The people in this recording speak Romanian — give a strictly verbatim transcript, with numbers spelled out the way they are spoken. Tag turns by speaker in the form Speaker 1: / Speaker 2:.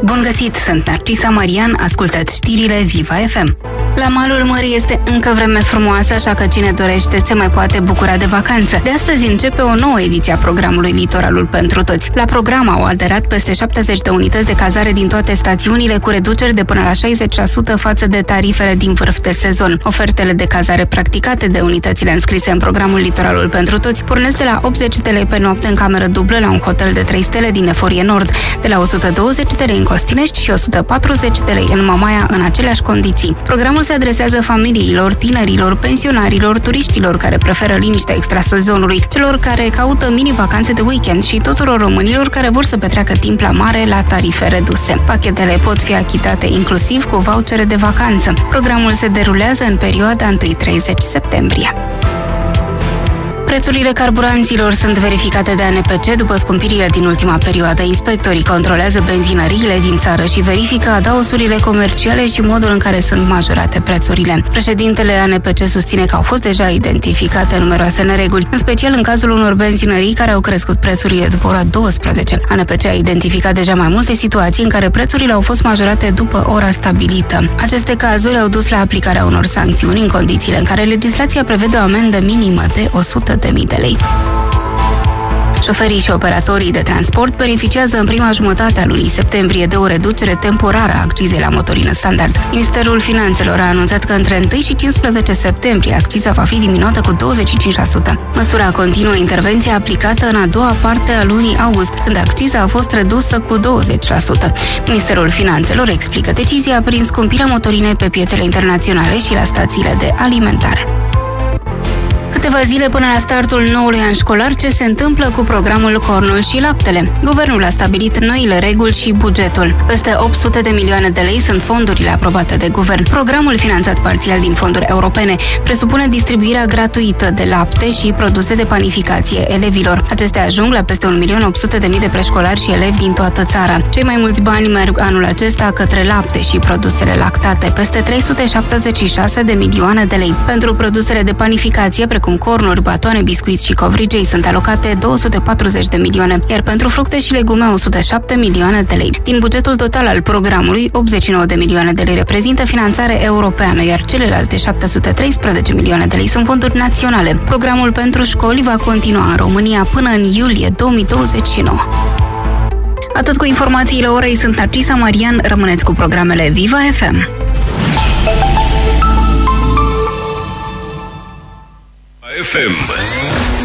Speaker 1: Bun găsit, sunt Narcisa Marian, ascultați știrile Viva F M. La malul mării este încă vreme frumoasă, așa că cine dorește se mai poate bucura de vacanță. De astăzi începe o nouă ediție a programului Litoralul pentru toți. La program au aderat peste șaptezeci de unități de cazare din toate stațiunile, cu reduceri de până la șaizeci la sută față de tarifele din vârf de sezon. Ofertele de cazare practicate de unitățile înscrise în programul Litoralul pentru toți pornesc de la optzeci de lei pe noapte în cameră dublă la un hotel de trei stele din Eforie Nord, de la o sută douăzeci de lei în Costinești și o sută patruzeci de lei în Mamaia în aceleași condiții. Programul se adresează familiilor, tinerilor, pensionarilor, turiștilor care preferă liniștea extrasezonului, celor care caută mini-vacanțe de weekend și tuturor românilor care vor să petreacă timp la mare la tarife reduse. Pachetele pot fi achitate inclusiv cu vouchere de vacanță. Programul se derulează în perioada întâi treizeci septembrie. Prețurile carburanților sunt verificate de A N P C după scumpirile din ultima perioadă. Inspectorii controlează benzinăriile din țară și verifică adausurile comerciale și modul în care sunt majorate prețurile. Președintele A N P C susține că au fost deja identificate numeroase nereguli, în special în cazul unor benzinării care au crescut prețurile după ora douăsprezece. A N P C a identificat deja mai multe situații în care prețurile au fost majorate după ora stabilită. Aceste cazuri au dus la aplicarea unor sancțiuni în condițiile în care legislația prevede o amendă minimă de o sută de mii de lei. Șoferii și operatorii de transport beneficiază în prima jumătate a lunii septembrie de o reducere temporară a accizei la motorină standard. Ministerul Finanțelor a anunțat că între întâi și cincisprezece septembrie acciza va fi diminuată cu douăzeci și cinci la sută. Măsura continuă intervenția aplicată în a doua parte a lunii august, când acciza a fost redusă cu douăzeci la sută. Ministerul Finanțelor explică decizia prin scumpirea motorinei pe piețele internaționale și la stațiile de alimentare. Câteva zile până la startul noului an școlar, ce se întâmplă cu programul Cornul și Laptele? Guvernul a stabilit noile reguli și bugetul. Peste opt sute de milioane de lei sunt fondurile aprobate de guvern. Programul, finanțat parțial din fonduri europene, presupune distribuirea gratuită de lapte și produse de panificație elevilor. Acestea ajung la peste un milion opt sute de mii de preșcolari și elevi din toată țara. Cei mai mulți bani merg anul acesta către lapte și produsele lactate, peste trei sute șaptezeci și șase de milioane de lei. Pentru produsele de panificație, precum cornuri, batoane, biscuiți și covrigei, sunt alocate două sute patruzeci de milioane, iar pentru fructe și legume o sută șapte milioane de lei. Din bugetul total al programului, optzeci și nouă de milioane de lei reprezintă finanțare europeană, iar celelalte șapte sute treisprezece milioane de lei sunt fonduri naționale. Programul pentru școli va continua în România până în iulie două mii douăzeci și nouă. Atât cu informațiile orei, sunt Narcisa Marian, rămâneți cu programele Viva F M.
Speaker 2: F M